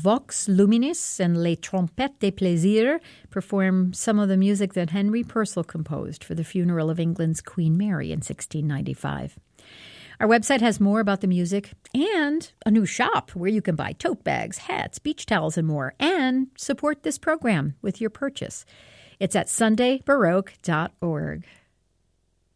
Vox Luminis and Les Trompettes des Plaisirs perform some of the music that Henry Purcell composed for the funeral of England's Queen Mary in 1695. Our website has more about the music and a new shop where you can buy tote bags, hats, beach towels, and more, and support this program with your purchase. It's at sundaybaroque.org.